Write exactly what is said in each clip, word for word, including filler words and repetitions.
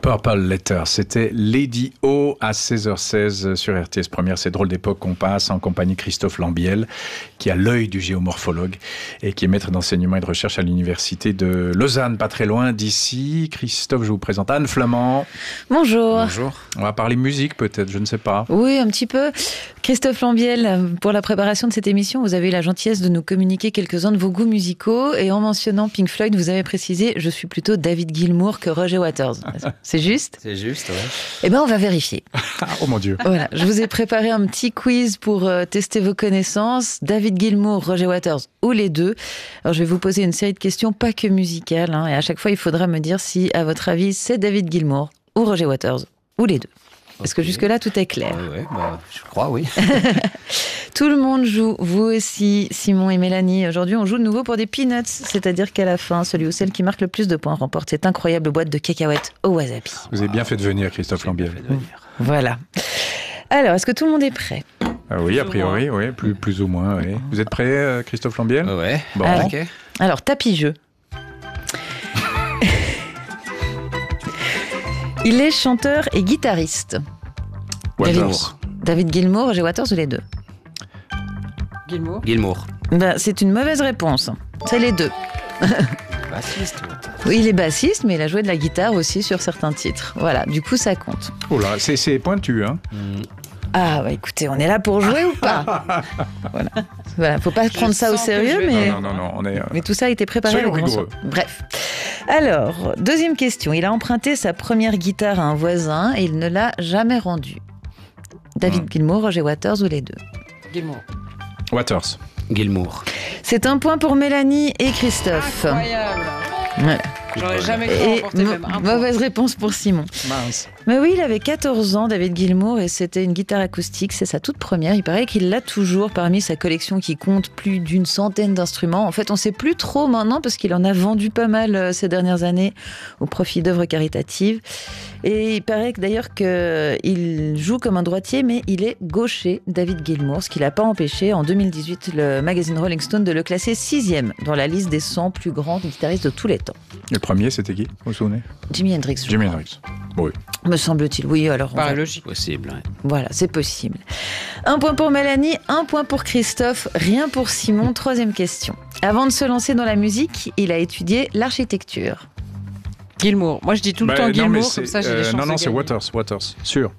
Purple Letter, c'était Lady O à seize heures seize sur R T S Première. C'est Drôle d'époque qu'on passe en compagnie de Christophe Lambiel, qui a l'œil du géomorphologue et qui est maître d'enseignement et de recherche à l'université de Lausanne, pas très loin d'ici. Christophe, je vous présente Anne Flamand. Bonjour. Bonjour. On va parler musique peut-être, je ne sais pas. Oui, un petit peu. Christophe Lambiel, pour la préparation de cette émission, vous avez eu la gentillesse de nous communiquer quelques-uns de vos goûts musicaux et en mentionnant Pink Floyd, vous avez précisé « Je suis plutôt David Gilmour que Roger Waters ». C'est juste ? C'est juste, ouais. Eh bien, on va vérifier. Oh mon Dieu. Voilà, je vous ai préparé un petit quiz pour euh, tester vos connaissances. David Gilmour, Roger Waters ou les deux. Alors, je vais vous poser une série de questions, pas que musicales, hein, et à chaque fois, il faudra me dire si, à votre avis, c'est David Gilmour ou Roger Waters ou les deux. Est-ce okay. que jusque-là, tout est clair ? Oui, ouais, bah, je crois, oui. Tout le monde joue, vous aussi, Simon et Mélanie. Aujourd'hui, on joue de nouveau pour des peanuts, c'est-à-dire qu'à la fin, celui ou celle qui marque le plus de points remporte cette incroyable boîte de cacahuètes au wasabi. Vous avez bien fait de venir, Christophe Lambiel. Voilà. Alors, est-ce que tout le monde est prêt ? Ah oui, plus a priori, oui, plus, plus ou moins. Oui. Vous êtes prêt, Christophe Lambiel ? Oui. Bon. Alors, okay. Alors tapis-jeu. Il est chanteur et guitariste. Waters. David Gilmour, Roger Waters ou les deux ? Gilmour. Gilmour. Ben, c'est une mauvaise réponse. C'est les deux. Bassiste. Oui, il est bassiste, mais il a joué de la guitare aussi sur certains titres. Voilà, du coup, ça compte. Oh là, c'est, c'est pointu, hein. Mm. Ah, bah écoutez, on est là pour jouer ou pas ? Voilà. Voilà, faut pas prendre ça au sérieux, mais... Non, non, non, on est... Euh... Mais tout ça a été préparé. Soyons rigoureux. Bref. Alors, deuxième question. Il a emprunté sa première guitare à un voisin et il ne l'a jamais rendue. David hum. Gilmour, Roger Waters ou les deux ? Gilmour. Waters. Gilmour. C'est un point pour Mélanie et Christophe. Incroyable. Voilà. J'aurais jamais cru remporter même un point. Mauvaise réponse pour Simon. Mince. Mais oui, il avait quatorze ans, David Gilmour, et c'était une guitare acoustique. C'est sa toute première. Il paraît qu'il l'a toujours parmi sa collection qui compte plus d'une centaine d'instruments. En fait, on ne sait plus trop maintenant parce qu'il en a vendu pas mal ces dernières années au profit d'œuvres caritatives. Et il paraît d'ailleurs qu'il joue comme un droitier, mais il est gaucher, David Gilmour, ce qui ne l'a pas empêché, en deux mille dix-huit, le magazine Rolling Stone de le classer sixième dans la liste des cent plus grands guitaristes de tous les temps. Le premier, c'était qui ? Vous vous souvenez ? Jimi Hendrix. Jimi Hendrix. Oui. Me semble-t-il, oui. Alors, Paraît va... logique. Possible. Ouais. Voilà, c'est possible. Un point pour Mélanie, un point pour Christophe, rien pour Simon. Troisième question. Avant de se lancer dans la musique, il a étudié l'architecture. Gilmour. Moi, je dis tout le bah, temps non, Gilmour, comme ça, j'ai euh, des chances Non, non, de c'est gagner. Waters, Waters, sûr.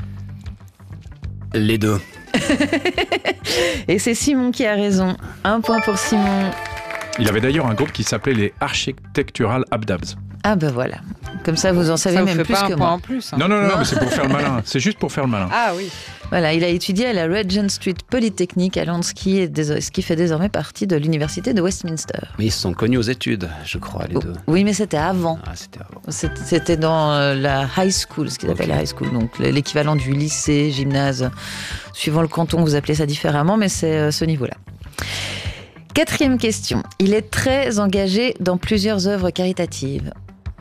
Les deux. Et c'est Simon qui a raison. Un point pour Simon. Il avait d'ailleurs un groupe qui s'appelait les Architectural Abdabs. Ah ben voilà. Comme ça, vous en savez ça même fait plus pas que un moi. point en plus. Hein. Non, non, non, non, mais c'est pour faire le malin. C'est juste pour faire le malin. Ah oui. Voilà, il a étudié à la Regent Street Polytechnic à Londres, ce qui fait désormais partie de l'université de Westminster. Mais ils se sont connus aux études, je crois, les deux. Oui, mais c'était avant. Ah, c'était avant. C'était dans la high school, ce qu'ils okay. appellent la high school, donc l'équivalent du lycée, gymnase, suivant le canton, vous appelez ça différemment, mais c'est ce niveau-là. Quatrième question. Il est très engagé dans plusieurs œuvres caritatives.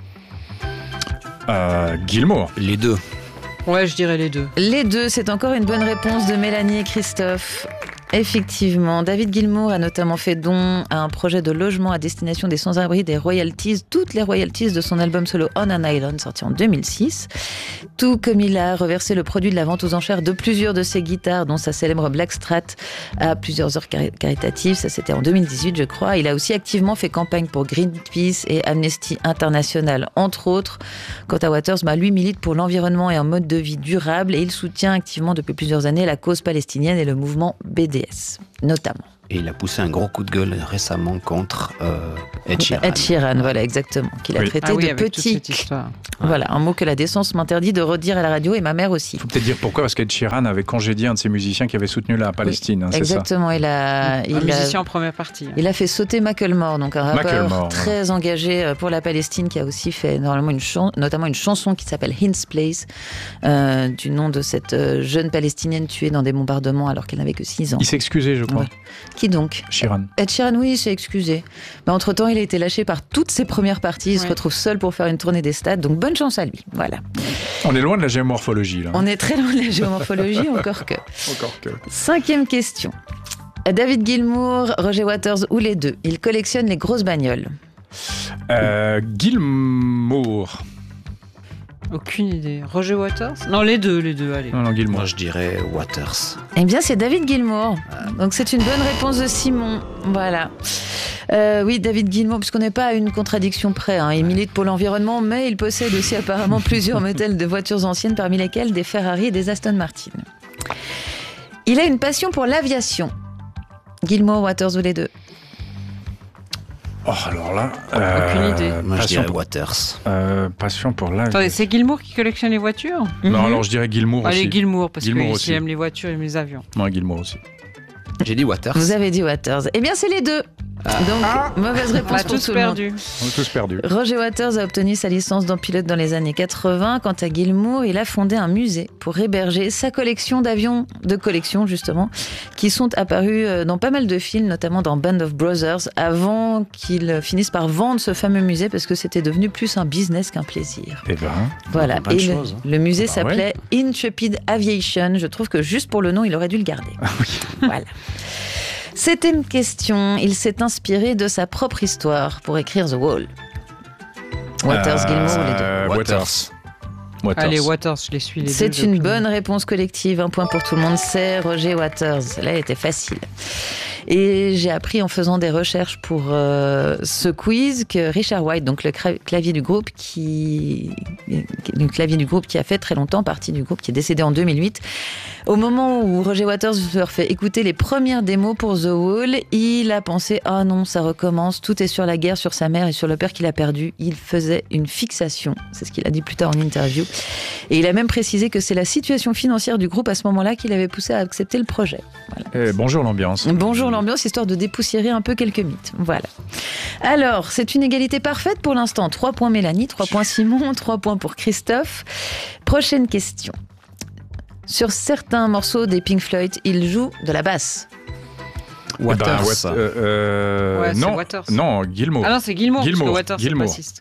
Euh, Gilmour. Les deux. Ouais, je dirais les deux. Les deux, c'est encore une bonne réponse de Mélanie et Christophe. Effectivement, David Gilmour a notamment fait don à un projet de logement à destination des sans-abri des royalties, toutes les royalties de son album solo On an Island, sorti en deux mille six. Tout comme il a reversé le produit de la vente aux enchères de plusieurs de ses guitares, dont sa célèbre Black Strat, à plusieurs œuvres caritatives. Ça, c'était en deux mille dix-huit, je crois. Il a aussi activement fait campagne pour Greenpeace et Amnesty International, entre autres. Quant à Waters, bah, lui milite pour l'environnement et un mode de vie durable et il soutient activement depuis plusieurs années la cause palestinienne et le mouvement B D S, notamment. Et il a poussé un gros coup de gueule récemment contre euh, Ed Sheeran. Ed Sheeran, voilà, exactement. Qu'il a oui. traité ah oui, de avec petit. toute cette histoire. Voilà, un mot que la décence m'interdit de redire à la radio et ma mère aussi. Il faut peut-être dire pourquoi, parce qu'Ed Sheeran avait congédié un de ses musiciens qui avait soutenu la Palestine, oui, hein, c'est exactement, ça. il a, il un a, musicien en première partie. Hein. Il a fait sauter Macklemore, donc un rappeur Macklemore, très ouais. engagé pour la Palestine, qui a aussi fait normalement une chan- notamment une chanson qui s'appelle Hint's Place, euh, du nom de cette jeune Palestinienne tuée dans des bombardements alors qu'elle n'avait que six ans. Il s'est excusé, je crois. Ouais. Qui donc ? Sheeran. Ed Sheeran, oui, il s'est excusé. Mais entre-temps, il a été lâché par toutes ses premières parties. Il ouais. se retrouve seul pour faire une tournée des stades. Donc, bonne chance à lui. Voilà. On est loin de la géomorphologie, là. On est très loin de la géomorphologie, encore que. Encore que. Cinquième question. David Gilmour, Roger Waters ou les deux, ils collectionnent les grosses bagnoles. Euh, Gilmour. Aucune idée. Roger Waters? Non, les deux, les deux, allez. Non, non, Gilmour. Moi, je dirais Waters. Eh bien, c'est David Gilmour. Donc, c'est une bonne réponse de Simon. Voilà. Euh, oui, David Gilmour, puisqu'on n'est pas à une contradiction près. Hein. Il milite pour l'environnement, mais il possède aussi apparemment plusieurs modèles de voitures anciennes, parmi lesquelles des Ferrari et des Aston Martin. Il a une passion pour l'aviation. Gilmour, Waters ou les deux? Oh, alors là... Aucune euh, idée. Moi, je passion dirais pour, Waters. euh, passion pour la... Attendez, c'est Gilmour qui collectionne les voitures? Non, alors je dirais Gilmour aussi. Allez, Gilmour, parce Gilmour qu'il aussi. aime les voitures, il aime les avions. Non, Gilmour aussi. J'ai dit Waters. Vous avez dit Waters. Eh bien, c'est les deux. Donc, Ah. mauvaise On réponse a pour tous tout le monde. perdu. On est tous perdus. Roger Waters a obtenu sa licence d'en pilote dans les années quatre-vingts. Quant à Gilmour, il a fondé un musée pour héberger sa collection d'avions de collection, justement, qui sont apparus dans pas mal de films, notamment dans Band of Brothers, avant qu'il finisse par vendre ce fameux musée parce que c'était devenu plus un business qu'un plaisir. Eh ben, Voilà. plein de Et le, choses, hein. le musée Bah s'appelait Intrepid Aviation. Je trouve que juste pour le nom, il aurait dû le garder. Voilà. C'était une question. Il s'est inspiré de sa propre histoire pour écrire The Wall. Waters, euh, Gilmour, les deux. euh, Waters. Waters. Allez, Waters, je les suis les deux. C'est j'ai une aucune bonne idée. réponse collective. Un point pour tout le monde. C'est Roger Waters. Là, elle était facile. Et j'ai appris en faisant des recherches pour euh, ce quiz que Richard White, donc le cra- clavier du groupe, qui le clavier du groupe qui a fait très longtemps partie du groupe, qui est décédé en deux mille huit. Au moment où Roger Waters leur fait écouter les premières démos pour The Wall, il a pensé ah non, ça recommence, tout est sur la guerre, sur sa mère et sur le père qu'il a perdu. Il faisait une fixation, c'est ce qu'il a dit plus tard en interview. Et il a même précisé que c'est la situation financière du groupe à ce moment-là qui l'avait poussé à accepter le projet. Voilà. Eh, bonjour l'ambiance. Bonjour l'ambiance, histoire de dépoussiérer un peu quelques mythes. Voilà. Alors, c'est une égalité parfaite pour l'instant. trois points Mélanie, trois points Simon, trois points pour Christophe. Prochaine question. Sur certains morceaux des Pink Floyd, il joue de la basse. Waters. Eh ben, Wat- euh, euh, Ouais, c'est non, Waters. non, Gilmour. Ah non, c'est Gilmour, Gilmour, parce que Waters, c'est le Gilmour. bassiste.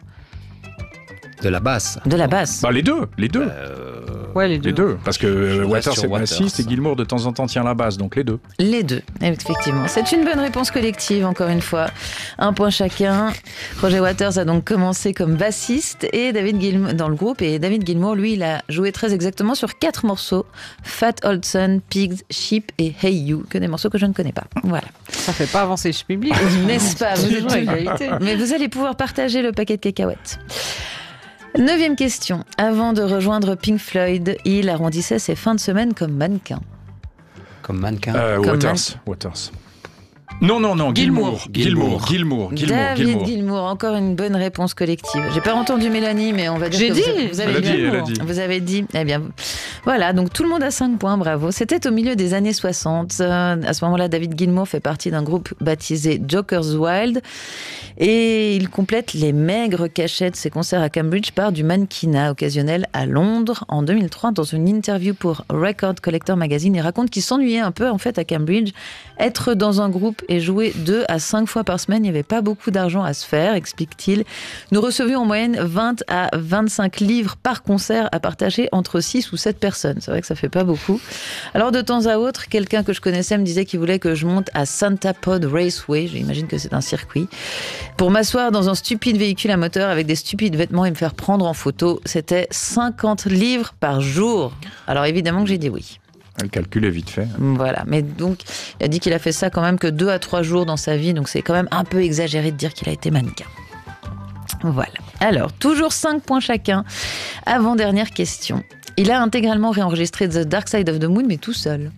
De la basse. De la basse. Bah, les deux, les deux. Euh, Ouais, les deux. Les deux, parce que euh, Je reste Waters sur est bassiste Waters. et Gilmour de temps en temps tient la basse, donc les deux. Les deux, effectivement. C'est une bonne réponse collective, encore une fois. Un point chacun. Roger Waters a donc commencé comme bassiste et David Gilmour dans le groupe. Et David Gilmour, lui, il a joué très exactement sur quatre morceaux. Fat Old Son, Pigs, Sheep et Hey You, que des morceaux que je ne connais pas. Voilà. Ça fait pas avancer le public. N'est-ce pas? Vous Toujours êtes- égalité. Mais vous allez pouvoir partager le paquet de cacahuètes. Neuvième question. Avant de rejoindre Pink Floyd, il arrondissait ses fins de semaine comme mannequin. Comme mannequin. Euh, Comme Waters. Waters. Non, non, non, Gilmour. Gilmour. Gilmour. Gilmour. Gilmour. David Gilmour. Gilmour, encore une bonne réponse collective. J'ai pas entendu Mélanie, mais on va dire J'ai que dit, vous, vous avez Elle a dit. dit, elle a dit. Vous avez dit. Eh bien, voilà. Donc tout le monde a cinq points. Bravo. C'était au milieu des années soixante. Euh, à ce moment-là, David Gilmour fait partie d'un groupe baptisé Joker's Wild. Et il complète les maigres cachets de ses concerts à Cambridge par du mannequinat occasionnel à Londres. En deux mille trois, dans une interview pour Record Collector Magazine, il raconte qu'il s'ennuyait un peu en fait à Cambridge. Être dans un groupe et jouer deux à cinq fois par semaine, il n'y avait pas beaucoup d'argent à se faire, explique-t-il. Nous recevions en moyenne vingt à vingt-cinq livres par concert à partager entre six ou sept personnes. C'est vrai que ça fait pas beaucoup. Alors de temps à autre, quelqu'un que je connaissais me disait qu'il voulait que je monte à Santa Pod Raceway, j'imagine que c'est un circuit, pour m'asseoir dans un stupide véhicule à moteur avec des stupides vêtements et me faire prendre en photo. C'était cinquante livres par jour. Alors évidemment que j'ai dit oui. Le calcul est vite fait. Voilà, mais donc il a dit qu'il a fait ça quand même que deux à trois jours dans sa vie, donc c'est quand même un peu exagéré de dire qu'il a été mannequin. Voilà. Alors, toujours cinq points chacun. Avant-dernière question. Il a intégralement réenregistré The Dark Side of the Moon, mais tout seul.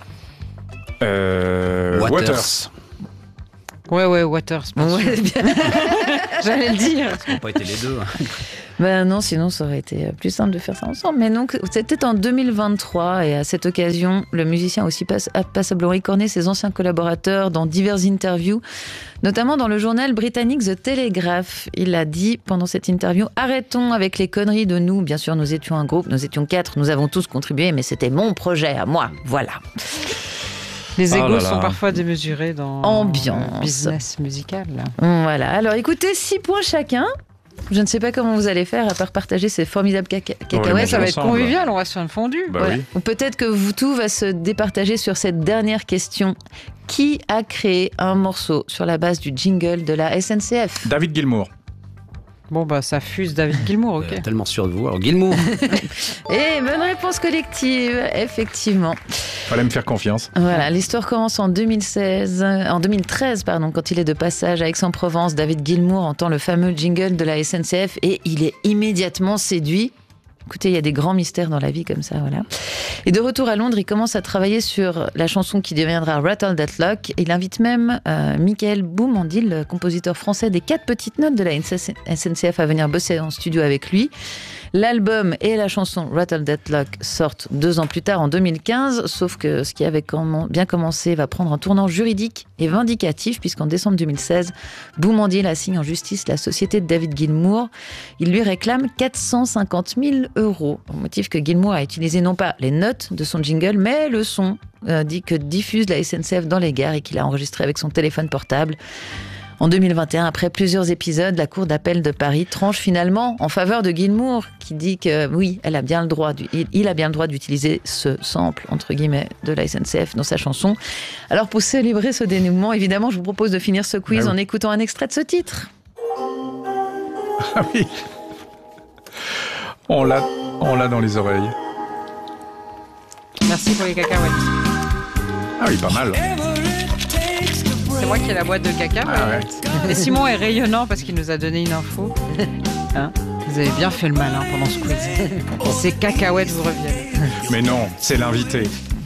Euh, Waters. Waters. Ouais, ouais, Waters. bien sûr. Ouais, bien. J'allais le dire. Ça n'a pas été les deux. hein. Ben non, sinon ça aurait été plus simple de faire ça ensemble. Mais donc, c'était en deux mille vingt-trois et à cette occasion, le musicien a aussi pass- a passablement écorné ses anciens collaborateurs dans diverses interviews, notamment dans le journal britannique The Telegraph. Il a dit pendant cette interview « Arrêtons avec les conneries de nous. Bien sûr, nous étions un groupe, nous étions quatre, nous avons tous contribué, mais c'était mon projet à moi. Voilà. » Les Oh égos là là. sont parfois démesurés dans Ambiance. le business musical. là. Voilà. Alors écoutez, six points chacun. Je ne sais pas comment vous allez faire à part partager ces formidables caca- cacahuètes. Ouais, Ça va être ensemble. convivial, on va se faire une fondue. Bah Voilà. oui. Ou peut-être que vous, tout va se départager sur cette dernière question. Qui a créé un morceau sur la base du jingle de la S N C F? David Gilmour. Bon, bah, ça fuse David Gilmour, ok. Euh, tellement sûr de vous. Alors, Gilmour. Et bonne réponse collective, effectivement. Fallait me faire confiance. Voilà, l'histoire commence en deux mille seize, en deux mille treize, pardon, quand il est de passage à Aix-en-Provence. David Gilmour entend le fameux jingle de la S N C F et il est immédiatement séduit. Écoutez, il y a des grands mystères dans la vie comme ça, voilà. Et de retour à Londres, il commence à travailler sur la chanson qui deviendra Rattle That Lock. Il invite même euh, Michael Boumandil, le compositeur français des quatre petites notes de la S N C F, à venir bosser en studio avec lui. L'album et la chanson Rattle That Lock sortent deux ans plus tard, en deux mille quinze, sauf que ce qui avait bien commencé va prendre un tournant juridique et vindicatif, puisqu'en décembre deux mille seize, Boumandil assigne en justice la société de David Gilmour. Il lui réclame quatre cent cinquante mille euros, au motif que Gilmour a utilisé non pas les notes de son jingle, mais le son euh, dit que diffuse la S N C F dans les gares et qu'il a enregistré avec son téléphone portable. En deux mille vingt et un, après plusieurs épisodes, la Cour d'appel de Paris tranche finalement en faveur de Gilmour, qui dit que oui, elle a bien le droit, il, il a bien le droit d'utiliser ce sample, entre guillemets, de la S N C F dans sa chanson. Alors pour célébrer ce dénouement, évidemment, je vous propose de finir ce quiz ah oui. en écoutant un extrait de ce titre. Ah oui, on l'a, on l'a dans les oreilles. Merci pour les cacahuètes. Ah oui, pas mal. C'est moi qui ai la boîte de caca. Ah ouais. Et Simon est rayonnant parce qu'il nous a donné une info. Hein, vous avez bien fait le malin pendant ce quiz. Ces cacahuètes vous reviennent. Mais non, c'est l'invité.